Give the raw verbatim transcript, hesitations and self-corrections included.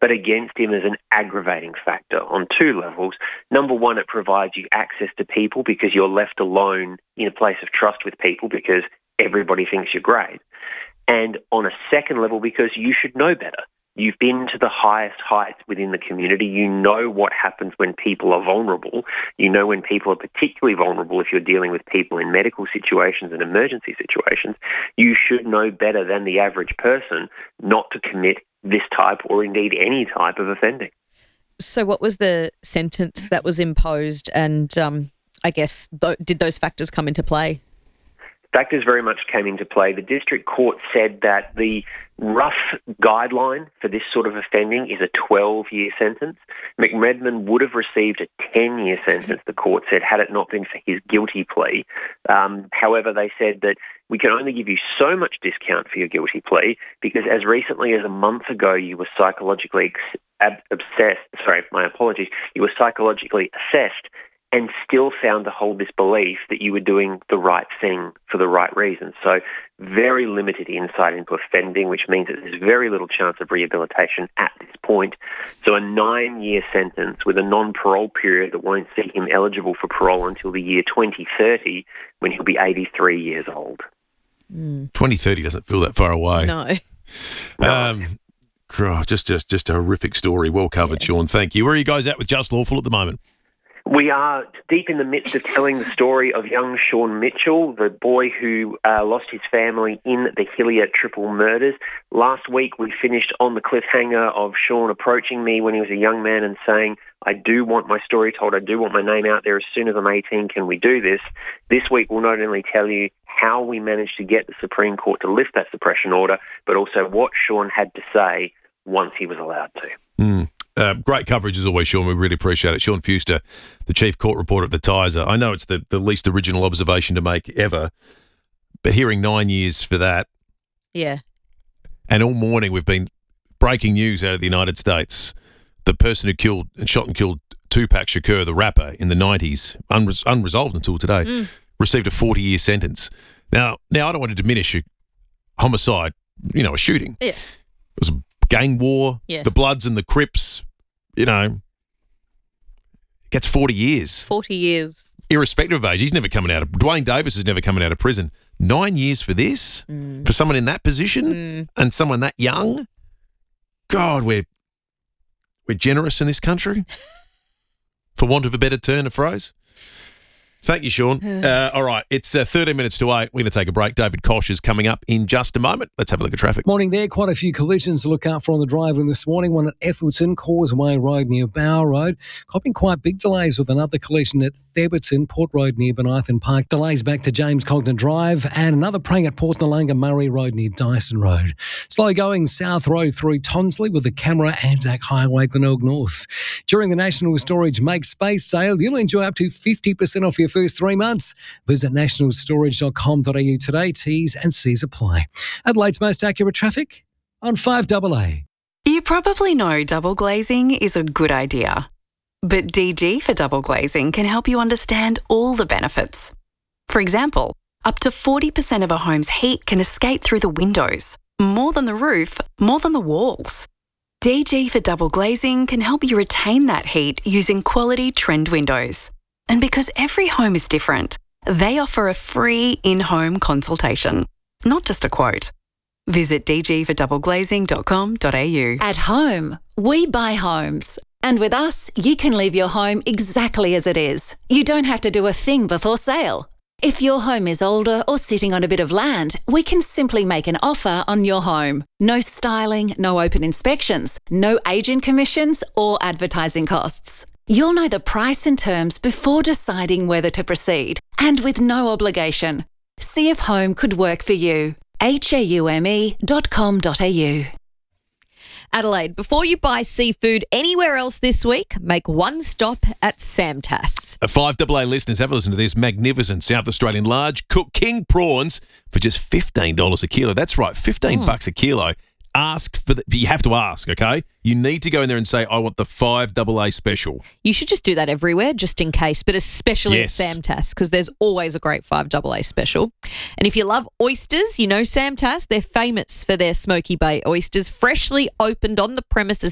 but against him as an aggravating factor on two levels. Number one, it provides you access to people because you're left alone in a place of trust with people because everybody thinks you're great. And on a second level, because you should know better. You've been to the highest heights within the community. You know what happens when people are vulnerable. You know when people are particularly vulnerable if you're dealing with people in medical situations and emergency situations. You should know better than the average person not to commit this type or indeed any type of offending. So what was the sentence that was imposed and um, I guess th- did those factors come into play? Factors very much came into play. The district court said that the rough guideline for this sort of offending is a twelve-year sentence. McMedman would have received a ten-year sentence, the court said, had it not been for his guilty plea. Um, however, they said that we can only give you so much discount for your guilty plea because as recently as a month ago you were psychologically ex- ab- obsessed, sorry, my apologies, you were psychologically assessed and still found to hold this belief that you were doing the right thing for the right reason. So very limited insight into offending, which means that there's very little chance of rehabilitation at this point. So a nine-year sentence with a non-parole period that won't see him eligible for parole until the year twenty thirty when he'll be eighty-three years old. Mm. twenty thirty doesn't feel that far away. No. Um, oh, just, just, just a horrific story. Well covered, yeah. Sean. Thank you. Where are you guys at with Just Lawful at the moment? We are deep in the midst of telling the story of young Sean Mitchell, the boy who uh, lost his family in the Hillier triple murders. Last week we finished on the cliffhanger of Sean approaching me when he was a young man and saying, I do want my story told, I do want my name out there as soon as I'm eighteen, can we do this? This week we'll not only tell you how we managed to get the Supreme Court to lift that suppression order, but also what Sean had to say once he was allowed to. Mm. Uh, great coverage as always, Sean. We really appreciate it. Sean Fuster, the chief court reporter at the Tiser. I know it's the, the least original observation to make ever, but hearing nine years for that. Yeah. And all morning we've been breaking news out of the United States. The person who killed and shot and killed Tupac Shakur, the rapper, in the nineties, unres- unresolved until today, mm. received a forty-year sentence. Now, now I don't want to diminish a homicide, you know, a shooting. Yeah. It was a gang war, yeah. the Bloods and the Crips, you know, gets forty years. forty years. Irrespective of age. He's never coming out of, Dwayne Davis is never coming out of prison. Nine years for this? Mm. For someone in that position mm. and someone that young? God, we're, we're generous in this country. For want of a better turn of phrase. Thank you, Sean. Uh, all right, it's uh, thirteen minutes to eight. We're going to take a break. David Kosh is coming up in just a moment. Let's have a look at traffic. Morning there. Quite a few collisions to look out for on the driveway this morning. One at Effelton, Causeway Road near Bower Road. Copping quite big delays with another collision at Theberton, Port Road near Benithan Park. Delays back to James Cogden Drive and another praying at Port Nalanga, Murray Road near Dyson Road. Slow going South Road through Tonsley with the Camera Anzac Highway, Glenelg North. During the National Storage Make Space sale, you'll enjoy up to fifty percent off your first three months. Visit national storage dot com dot a u today. T's and C's apply. Adelaide's most accurate traffic on five A A. You probably know double glazing is a good idea. But D G for double glazing can help you understand all the benefits. For example, up to forty percent of a home's heat can escape through the windows. More than the roof, more than the walls. D G for double glazing can help you retain that heat using quality trend windows. And because every home is different, they offer a free in-home consultation, not just a quote. Visit d g for double glazing dot com dot a u. At home, we buy homes. And with us, you can leave your home exactly as it is. You don't have to do a thing before sale. If your home is older or sitting on a bit of land, we can simply make an offer on your home. No styling, no open inspections, no agent commissions or advertising costs. You'll know the price and terms before deciding whether to proceed, and with no obligation. See if home could work for you. h a u m e dot com dot a u. Adelaide, before you buy seafood anywhere else this week, make one stop at Samtas. A five A A listeners, have a listen to this. Magnificent South Australian large cooked king prawns for just fifteen dollars a kilo. That's right, fifteen mm. bucks a kilo. Ask for the, you have to ask, okay? You need to go in there and say, I want the five A A special. You should just do that everywhere, just in case, but especially yes. at Samtas, because there's always a great five A A special. And if you love oysters, you know Samtas, they're famous for their Smoky Bay oysters, freshly opened on the premises